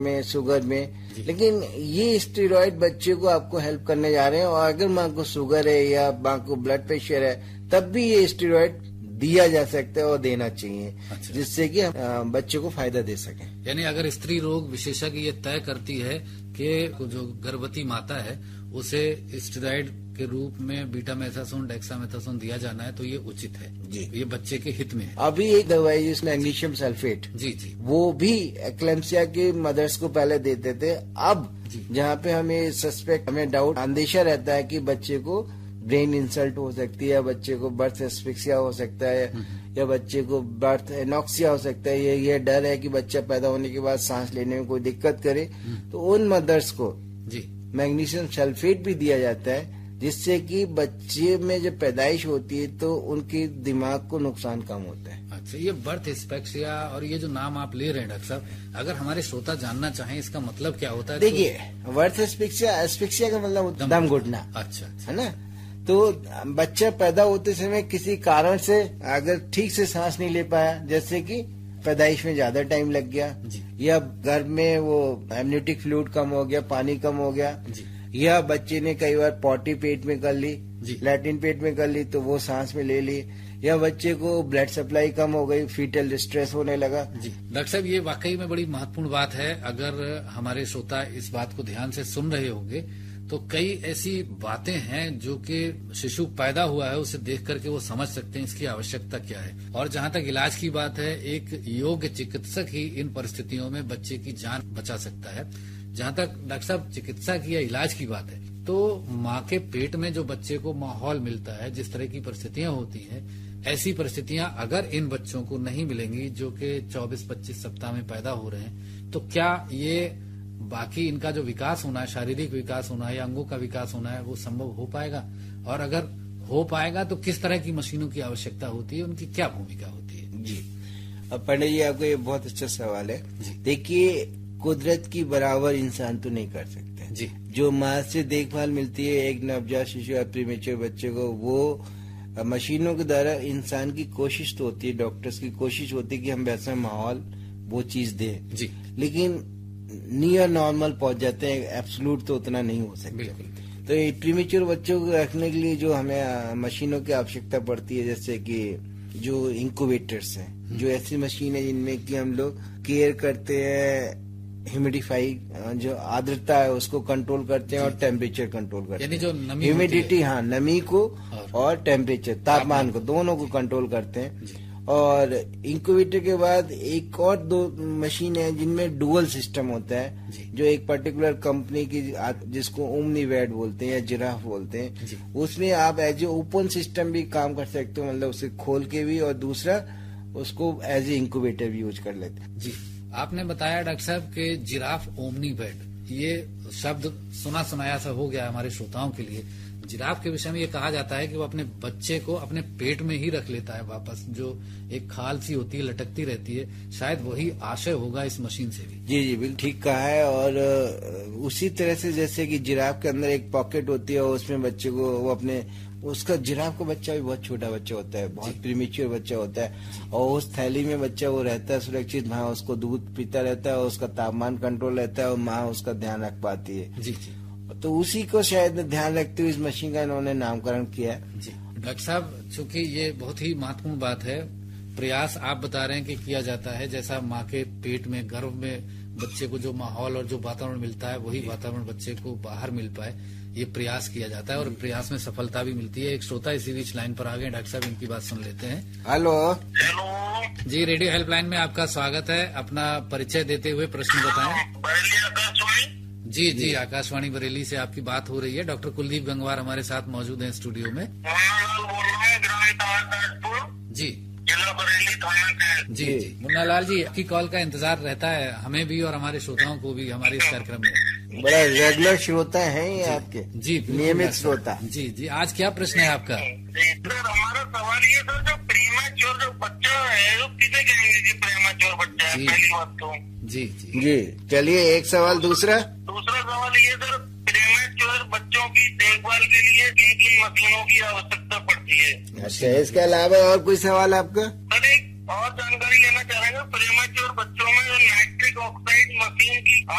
में, शुगर में, लेकिन ये स्टेरॉइड बच्चे को आपको हेल्प करने जा रहे हैं। और अगर माँ को शुगर है या माँ को ब्लड प्रेशर है तब भी ये स्टेरॉइड दिया जा सकता है और देना चाहिए। अच्छा। जिससे कि बच्चे को फायदा दे सके। यानी अगर स्त्री रोग विशेषज्ञ ये तय करती है कि जो गर्भवती माता है उसे स्टेरॉइड के रूप में बीटामेथासोन, डेक्सामेथासोन दिया जाना है तो ये उचित है जी, ये बच्चे के हित में है। अभी एक दवाई जिसमें मैग्नीशियम सल्फेट जी जी, वो भी एक्लेम्सिया के मदर्स को पहले देते थे। अब जहाँ पे हमें सस्पेक्ट, हमें डाउट, अंदेशा रहता है कि बच्चे को ब्रेन इंसल्ट हो सकती है, बच्चे को बर्थ एस्फिक्सिया हो सकता है या बच्चे को बर्थ एनॉक्सिया हो सकता है, ये डर है कि बच्चा पैदा होने के बाद सांस लेने में कोई दिक्कत करे, तो उन मदर्स को जी मैग्नीशियम सल्फेट भी दिया जाता है, जिससे कि बच्चे में जब पैदाइश होती है तो उनके दिमाग को नुकसान कम होता है। अच्छा, ये बर्थ एस्फिक्सिया और ये जो नाम आप ले रहे हैं डॉक्टर साहब, अगर हमारे श्रोता जानना चाहें इसका मतलब क्या होता है? देखिए, बर्थ एस्फिक्सिया का मतलब दम घुटना। अच्छा, है ना। तो बच्चा पैदा होते समय किसी कारण से अगर ठीक से सांस नहीं ले पाया, जैसे कि पैदाइश में ज्यादा टाइम लग गया या गर्भ में वो एमनियोटिक फ्लूइड कम हो गया, पानी कम हो गया, या बच्चे ने कई बार पॉटी पेट में कर ली, लैट्रिन पेट में कर ली तो वो सांस में ले ली, या बच्चे को ब्लड सप्लाई कम हो गई, फीटल डिस्ट्रेस होने लगा। जी डॉक्टर साहब, ये वाकई में बड़ी महत्वपूर्ण बात है। अगर हमारे श्रोता इस बात को ध्यान से सुन रहे होंगे तो कई ऐसी बातें हैं जो कि शिशु पैदा हुआ है उसे देख करके वो समझ सकते हैं इसकी आवश्यकता क्या है। और जहां तक इलाज की बात है, एक योग्य चिकित्सक ही इन परिस्थितियों में बच्चे की जान बचा सकता है। जहां तक डॉक्टर साहब चिकित्सा की या इलाज की बात है, तो माँ के पेट में जो बच्चे को माहौल मिलता है, जिस तरह की परिस्थितियां होती हैं, ऐसी परिस्थितियां अगर इन बच्चों को नहीं मिलेंगी जो कि 24-25 सप्ताह में पैदा हो रहे हैं, तो क्या ये बाकी इनका जो विकास होना है, शारीरिक विकास होना है या अंगों का विकास होना है, वो संभव हो पाएगा? और अगर हो पाएगा तो किस तरह की मशीनों की आवश्यकता होती है, उनकी क्या भूमिका होती है? जी, अब पंडित जी आपका ये बहुत अच्छा सवाल है। देखिए, कुदरत की बराबर इंसान तो नहीं कर सकते जी। जो माँ से देखभाल मिलती है एक नवजात शिशु या प्रीमेच्योर बच्चे को, वो मशीनों के द्वारा इंसान की कोशिश तो होती है, डॉक्टर्स की कोशिश होती है कि हम वैसा माहौल वो चीज दें जी, लेकिन नियर नॉर्मल पहुंच जाते हैं, एब्सोल्यूट तो उतना नहीं हो सकता। तो ये प्रीमेच्योर बच्चों को रखने के लिए जो हमें मशीनों की आवश्यकता पड़ती है, जैसे कि जो इंक्यूबेटर्स हैं, जो ऐसी मशीन है जिनमें कि हम लोग केयर करते हैं, ह्यूमिडिफाई जो आर्द्रता है उसको कंट्रोल करते हैं और टेम्परेचर कंट्रोल करते हैं, जो नमी ह्यूमिडिटी, हाँ, नमी को और टेम्परेचर, तापमान को, दोनों को कंट्रोल करते हैं। और इंक्यूबेटर के बाद एक और 2 मशीन है जिनमें डुअल सिस्टम होता है, जो एक पर्टिकुलर कंपनी की, जिसको ओमनीवैड बोलते हैं या जिराफ बोलते हैं, उसमें आप एज ए ओपन सिस्टम भी काम कर सकते हो, मतलब उसे खोल के भी, और दूसरा उसको एज ए इंक्यूबेटर भी यूज कर लेते हैं। जी, आपने बताया डॉक्टर साहब कि जिराफ ओमनीवैड, ये शब्द सुना सुनाया सा हो गया हमारे श्रोताओं के लिए। जिराफ के विषय में ये कहा जाता है कि वो अपने बच्चे को अपने पेट में ही रख लेता है वापस, जो एक खाल सी होती है, लटकती रहती है, शायद वही आशय होगा इस मशीन से भी। जी जी, बिल्कुल ठीक कहा है। और उसी तरह से जैसे कि जिराफ के अंदर एक पॉकेट होती है, उसमें बच्चे को वो अपने, उसका जिराफ का बच्चा भी बहुत छोटा बच्चा होता है, बहुत प्रीमेच्योर बच्चा होता है, और उस थैली में बच्चा वो रहता है सुरक्षित, माँ उसको दूध पीता रहता है, उसका तापमान कंट्रोल रहता है और माँ उसका ध्यान रख पाती है। जी जी, तो उसी को शायद ध्यान रखते हुए इस मशीन का इन्होंने नामकरण किया। जी डॉक्टर साहब, चूंकि ये बहुत ही महत्वपूर्ण बात है, प्रयास आप बता रहे हैं कि किया जाता है, जैसा माँ के पेट में, गर्भ में बच्चे को जो माहौल और जो वातावरण मिलता है, वही वातावरण बच्चे को बाहर मिल पाए, ये प्रयास किया जाता है और प्रयास में सफलता भी मिलती है। एक श्रोता इसी बीच लाइन पर आ गए, डॉक्टर साहब इनकी बात सुन लेते हैं। हेलो जी, रेडियो हेल्पलाइन में आपका स्वागत है। अपना परिचय देते हुए प्रश्न बताएं। जी जी, आकाशवाणी बरेली से आपकी बात हो रही है। डॉक्टर कुलदीप गंगवार हमारे साथ मौजूद हैं स्टूडियो में। जी, जिला बरेली थाना जी जी, मुन्ना लाल जी, आपकी कॉल का इंतजार रहता है हमें भी और हमारे श्रोताओं को भी हमारे इस कार्यक्रम में। बड़ा रेगुलर श्रोता है ये आपके? जी, नियमित श्रोता। जी जी, आज क्या प्रश्न है आपका? सर, हमारा सवाल ये सर, जो प्रीमेच्योर जो बच्चा है वो किसे कहेंगे जी? प्रीमेच्योर बच्चा है, पहली बात तो। जी जी जी, चलिए एक सवाल। दूसरा सवाल ये सर, प्रीमेच्योर बच्चों की देखभाल के लिए किन किन मशीनों की आवश्यकता पड़ती है? अच्छा, इसके अलावा और कोई सवाल आपका? सर, एक और जानकारी लेना चाहेंगे, प्रीमेच्योर बच्चों में नाइट्रिक नाइट्रिक ऑक्साइड मशीन की